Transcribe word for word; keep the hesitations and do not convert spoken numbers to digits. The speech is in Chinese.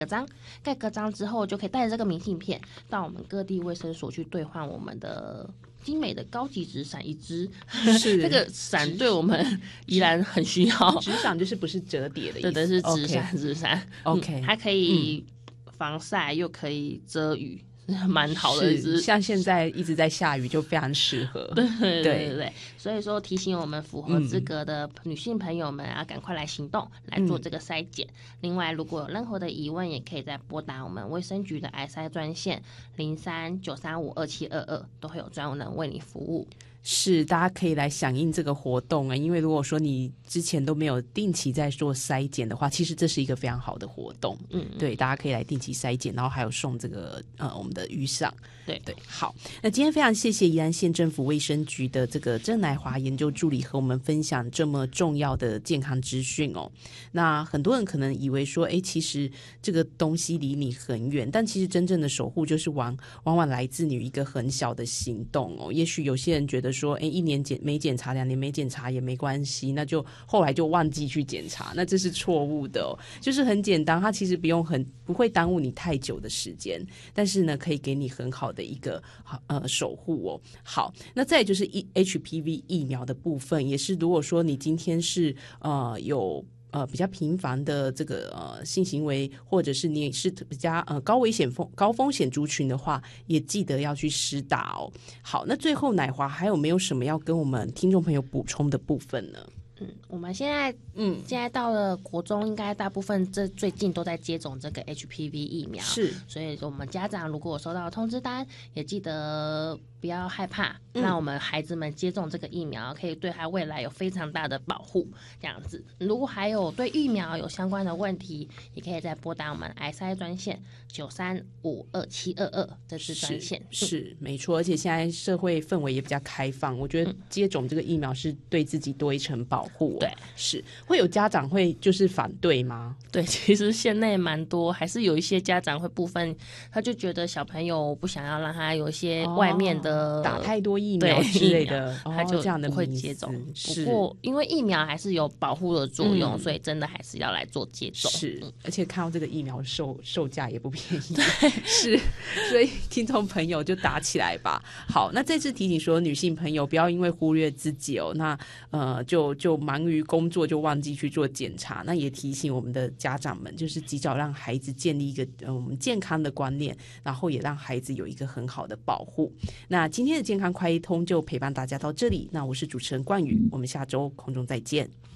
章，盖个章之后就可以带着这个明信片到我们各地卫生所去兑换我们的精美的高级纸伞一支。 是这个伞对我们依然很需要。 纸伞就是不是折叠的意思， 对的，是纸伞，纸伞。 OK， 它可以防晒又可以遮雨。蛮好的一支， 像现在一直在下雨就非常适合。 对对对对对，所以说提醒我们符合资格的女性朋友们啊，赶快来行动来做这个筛检。嗯、另外，如果有任何的疑问，也可以再拨打我们卫生局的癌筛专线零三九三五二七二二，都会有专人为你服务。 是，大家可以来响应这个活动啊！因为如果说你之前都没有定期在做筛检的话，其实这是一个非常好的活动。嗯，对，大家可以来定期筛检，然后还有送这个呃我们的雨伞。 对对，好，那今天非常谢谢宜兰县政府卫生局的这个郑乃华研究助理和我们分享这么重要的健康资讯哦。那很多人可能以为说，哎，其实这个东西离你很远，但其实真正的守护就是往往往来自你一个很小的行动哦。也许有些人觉得说，哎，一年检没检查，两年没检查也没关系，那就后来就忘记去检查，那这是错误的哦。就是很简单，它其实不用很不会耽误你太久的时间，但是呢，可以给你很好的一个呃守护哦。好，那再来就是 H P V 疫苗的部分，也是如果说你今天是呃有。呃，比较频繁的这个呃性行为，或者是你是比较呃高危险风高风险族群的话，也记得要去施打哦。好，那最后乃华还有没有什么要跟我们听众朋友补充的部分呢？ 嗯，我们现在嗯，现在到了国中，应该大部分这最近都在接种这个 H P V 疫苗， 是， 所以我们家长如果收到通知单，也记得不要害怕，嗯、让我们孩子们接种这个疫苗，可以对他未来有非常大的保护。这样子，如果还有对疫苗有相关的问题，也可以再拨打我们癌筛专线九三五二七二二，这是专线。 是, 是没错，而且现在社会氛围也比较开放，我觉得接种这个疫苗是对自己多一层保护、哦。 对， 是会有家长会就是反对吗？ 对，其实县内蛮多，还是有一些家长会部分，他就觉得小朋友不想要让他有一些外面的、 哦、打太多疫苗之类的， 他就这样的不会接种。不过因为疫苗还是有保护的作用、嗯，所以真的还是要来做接种。 是，嗯、而且看到这个疫苗售售价也不便宜， 对， 是，所以听众朋友就打起来吧。好，那这次提醒说，女性朋友不要因为忽略自己哦，那呃就就忙于工作就忘记去做检查。那也提醒我们的家长们，就是及早让孩子建立一个呃我们健康的观念，然后也让孩子有一个很好的保护。那今天的健康快一通就陪伴大家到这里，那我是主持人冠宇，我们下周空中再见。